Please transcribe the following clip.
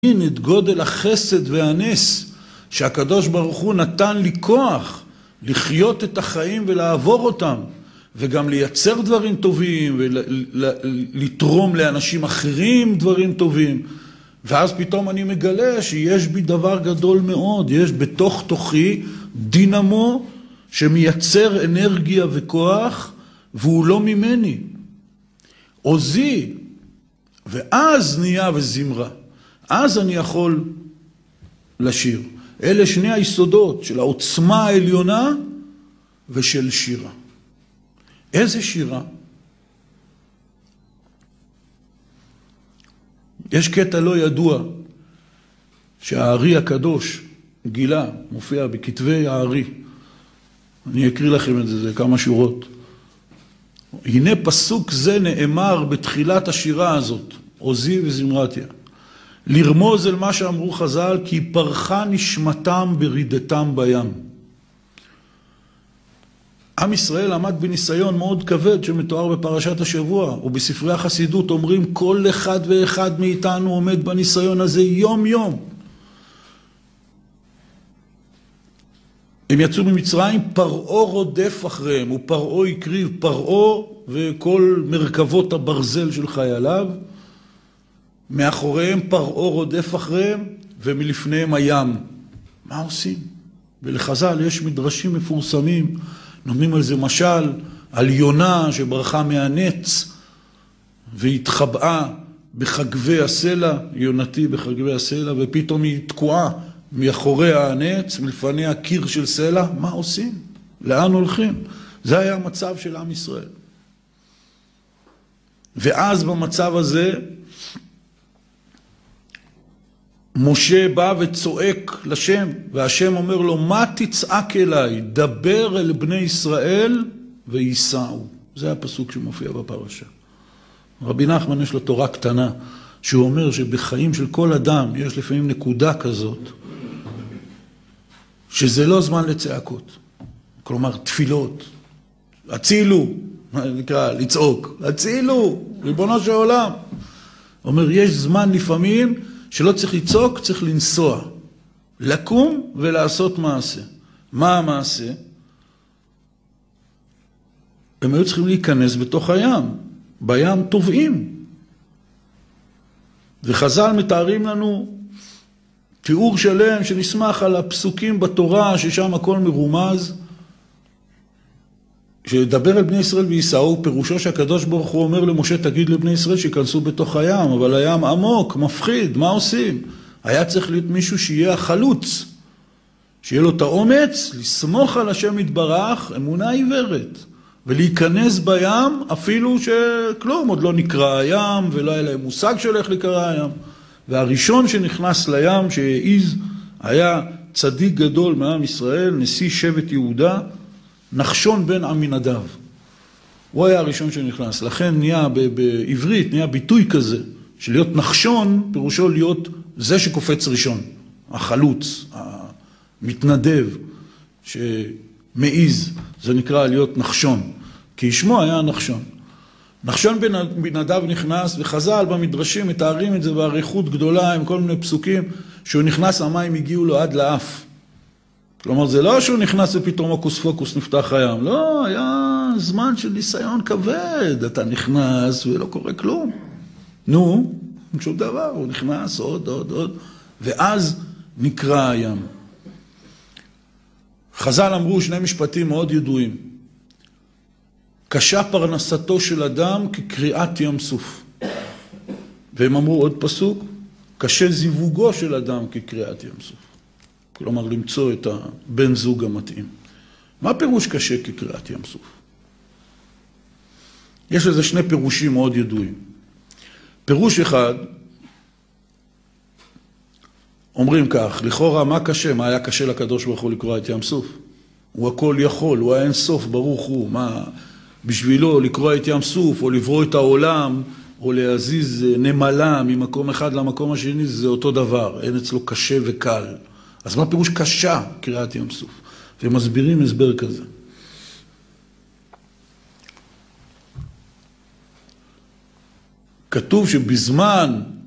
את גודל החסד והנס שהקדוש ברוך הוא נתן לי כוח לחיות את החיים ולעבור אותם, וגם לייצר דברים טובים ולתרום לאנשים אחרים דברים טובים. ואז פתאום אני מגלה שיש בי דבר גדול מאוד, יש בתוך תוכי דינמו שמייצר אנרגיה וכוח, והוא לא ממני. עוזי, ואז נהיה וזמרה. אז אני יכול לשיר. אלה שני היסודות של העוצמה העליונה ושל שירה. איזה שירה? יש קטע לא ידוע שהארי הקדוש גילה, מופיע בכתבי הארי. אני אקריא לכם את זה, זה כמה שורות. הנה פסוק זה נאמר בתחילת השירה הזאת, עוזי וזמרתיה. לרמוז אל מה שאמרו חז"ל, כי פרחה נשמתם ברידתם בים. עם ישראל עמד בניסיון מאוד כבד שמתואר בפרשת השבוע, ובספרי החסידות אומרים כל אחד ואחד מאיתנו עומד בניסיון הזה יום יום. הם יצאו ממצרים, פרעה רודף אחריהם, ופרעה הקריב פרעה וכל מרכבות הברזל של חייליו, מאחוריהם פרעה רודף אחריהם, ומלפניהם הים. מה עושים? ולחז"ל יש מדרשים מפורסמים, נותנים על זה משל, על יונה שברחה מהנץ, והתחבאה בחגבי הסלע, יונתי בחגבי הסלע, ופתאום היא תקועה מאחורי הנץ, מלפניה קיר של סלע. מה עושים? לאן הולכים? זה היה המצב של עם ישראל. ואז במצב הזה, משה בא וצועק לשם, והשם אומר לו, מה תצעק אליי? דבר אל בני ישראל ויסעו. זה הפסוק שמופיע בפרשה. רבי נחמן יש לו תורה קטנה, שהוא אומר שבחיים של כל אדם יש לפעמים נקודה כזאת, שזה לא זמן לצעקות. כלומר, תפילות. הצילו, נקרא, לצעוק. הצילו, ריבונו של עולם. אומר, יש זמן לפעמים שלא צריך לצעוק, צריך לנסוע. לקום ולעשות מעשה. מה המעשה? הם היו צריכים להיכנס בתוך הים. בים טובעים. וחז"ל מתארים לנו תיאור שלם שנשמח על הפסוקים בתורה, ששם הכל מרומז, שדבר על בני ישראל ויסעו, פירושו שהקדוש ברוך הוא אומר למשה, תגיד לבני ישראל שיכנסו בתוך הים, אבל הים עמוק, מפחיד, מה עושים? היה צריך להיות מישהו שיהיה החלוץ, שיהיה לו את האומץ, לסמוך על השם יתברך, אמונה עיוורת, ולהיכנס בים אפילו שכלום, עוד לא נקרא הים, ולא היה להם מושג שהולך לקרוא הים. והראשון שנכנס לים שהעיז היה צדיק גדול מעם ישראל, נשיא שבט יהודה, נחשון בן עמינדב. הוא היה הראשון שנכנס. לכן נהיה בעברית, נהיה ביטוי כזה, של להיות נחשון, פירושו להיות זה שקופץ ראשון, החלוץ, המתנדב, שמעיז, זה נקרא להיות נחשון. כי שמו היה נחשון. נחשון בן עמינדב נכנס, וחז"ל במדרשים מתארים את זה באריכות גדולה, עם כל מיני פסוקים, שהוא נכנס, המים הגיעו לו עד לאף. כלומר, זה לא שהוא נכנס ופתאום הקוס פוקוס נפתח הים. לא, היה זמן של ניסיון כבד. אתה נכנס ולא קורה כלום. נו, שום דבר, הוא נכנס עוד. ואז נקרא הים. חז"ל אמרו שני משפטים מאוד ידועים. קשה פרנסתו של אדם כקריאת ים סוף. והם אמרו עוד פסוק, קשה זיווגו של אדם כקריאת ים סוף. כלומר, למצוא את הבן זוג המתאים. מה פירוש קשה כקריאת ים סוף? יש לזה שני פירושים מאוד ידועים. פירוש אחד, אומרים כך, לכאורה מה קשה? מה היה קשה לקדוש ברוך הוא לקרוא את ים סוף? הוא הכל יכול, הוא האין סוף, ברוך הוא. מה, בשבילו לקרוא את ים סוף, או לברוא את העולם, או להזיז נמלה ממקום אחד למקום השני, זה אותו דבר. אין אצלו קשה וקל. אז מה פירוש קשה קריאת ים סוף? והם מסבירים הסבר כזה. כתוב שבזמן